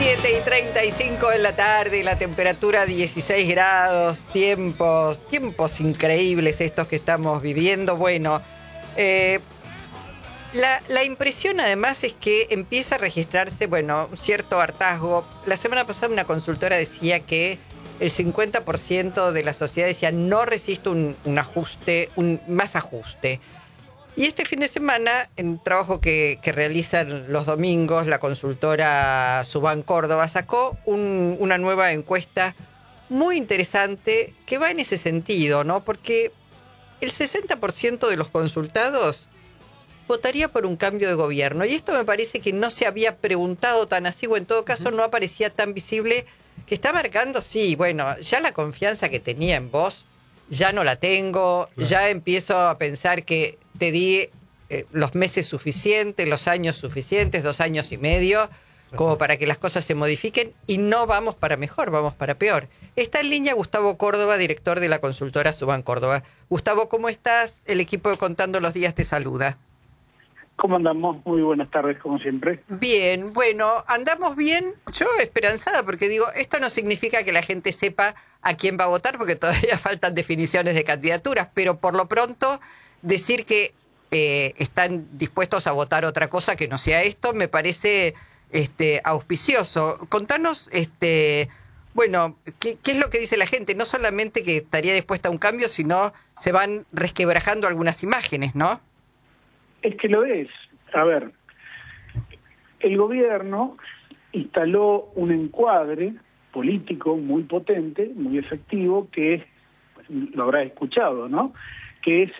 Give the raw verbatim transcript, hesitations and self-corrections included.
siete y treinta y cinco en la tarde, la temperatura dieciséis grados, tiempos, tiempos increíbles estos que estamos viviendo. Bueno, eh, la, la impresión además es que empieza a registrarse, bueno, un cierto hartazgo. La semana pasada una consultora decía que el cincuenta por ciento de la sociedad decía no resisto un, un ajuste, un más ajuste. Y este fin de semana, en un trabajo que, que realizan los domingos, la consultora Subán Córdoba sacó un, una nueva encuesta muy interesante que va en ese sentido, ¿no? Porque el sesenta por ciento de los consultados votaría por un cambio de gobierno. Y esto me parece que no se había preguntado tan así, o en todo caso no aparecía tan visible, que está marcando, sí, bueno, ya la confianza que tenía en vos, ya no la tengo, claro. Ya empiezo a pensar que te di eh, los meses suficientes, los años suficientes, dos años y medio, como para que las cosas se modifiquen, y no vamos para mejor, vamos para peor. Está en línea Gustavo Córdoba, director de la consultora Subán Córdoba. Gustavo, ¿cómo estás? El equipo de Contando los Días te saluda. ¿Cómo andamos? Muy buenas tardes, como siempre. Bien, bueno, andamos bien. Yo esperanzada, porque digo, esto no significa que la gente sepa a quién va a votar, porque todavía faltan definiciones de candidaturas, pero por lo pronto decir que eh, están dispuestos a votar otra cosa que no sea esto, me parece este, auspicioso. Contanos, este, bueno, ¿qué, qué es lo que dice la gente? No solamente que estaría dispuesta a un cambio, sino se van resquebrajando algunas imágenes, ¿no? Es que lo es. A ver, el gobierno instaló un encuadre político muy potente, muy efectivo, que es, lo habrás escuchado, ¿no?, que es